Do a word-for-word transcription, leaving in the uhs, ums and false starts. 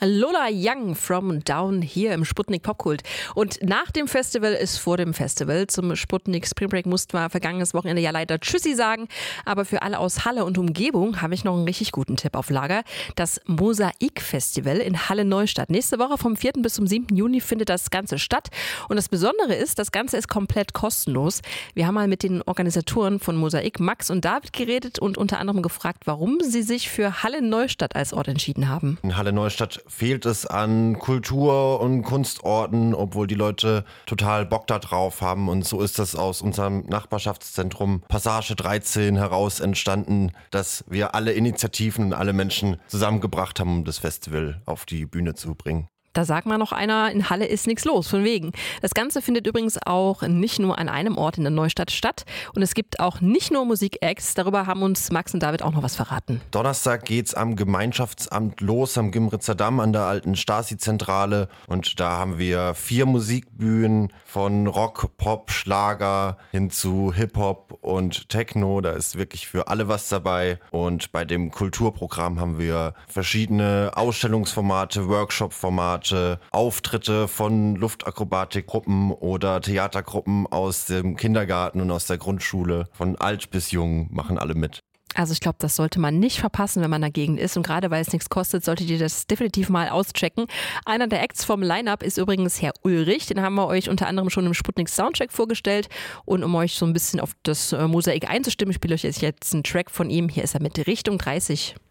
Lola Young from Down hier im Sputnik Popkult. Und nach dem Festival ist vor dem Festival. Zum Sputnik Spring Break mussten wir vergangenes Wochenende ja leider Tschüssi sagen. Aber für alle aus Halle und Umgebung habe ich noch einen richtig guten Tipp auf Lager. Das Mosaik-Festival in Halle-Neustadt. Nächste Woche vom vierten bis zum siebten Juni findet das Ganze statt. Und das Besondere ist, das Ganze ist komplett kostenlos. Wir haben mal mit den Organisatoren von Mosaik, Max und David, geredet und unter anderem gefragt, warum sie sich für Halle-Neustadt als Ort entschieden haben. In Halle-Neustadt fehlt es an Kultur- und Kunstorten, obwohl die Leute total Bock da drauf haben. Und so ist das aus unserem Nachbarschaftszentrum Passage dreizehn heraus entstanden, dass wir alle Initiativen und alle Menschen zusammengebracht haben, um das Festival auf die Bühne zu bringen. Da sagt mal noch einer, in Halle ist nichts los, von wegen. Das Ganze findet übrigens auch nicht nur an einem Ort in der Neustadt statt. Und es gibt auch nicht nur Musik-Acts, darüber haben uns Max und David auch noch was verraten. Donnerstag geht's am Gemeinschaftsamt los, am Gimritzer Damm, an der alten Stasi-Zentrale. Und da haben wir vier Musikbühnen von Rock, Pop, Schlager hin zu Hip-Hop und Techno. Da ist wirklich für alle was dabei. Und bei dem Kulturprogramm haben wir verschiedene Ausstellungsformate, Workshop-Formate, Auftritte von Luftakrobatikgruppen oder Theatergruppen aus dem Kindergarten und aus der Grundschule. Von alt bis jung machen alle mit. Also ich glaube, das sollte man nicht verpassen, wenn man dagegen ist. Und gerade weil es nichts kostet, solltet ihr das definitiv mal auschecken. Einer der Acts vom Line-Up ist übrigens Herr Ulrich. Den haben wir euch unter anderem schon im Sputnik Soundcheck vorgestellt. Und um euch so ein bisschen auf das Mosaik einzustimmen, spiele ich euch jetzt einen Track von ihm. Hier ist er mit Richtung dreißig.